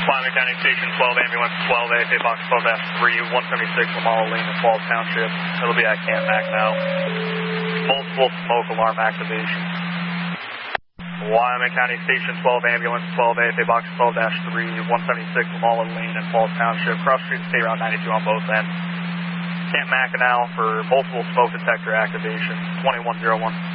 Wyoming County Station 12, ambulance 12, AFA box 12-3, 176 Lamala Lane in Falls Township. It'll be at Camp Mac now. Multiple smoke alarm activation. Wyoming County Station 12, ambulance 12, AFA box 12-3, 176 Lamala Lane in Falls Township. Cross Street State Route 92 on both ends. Camp Mackinac for multiple smoke detector activation, 2101.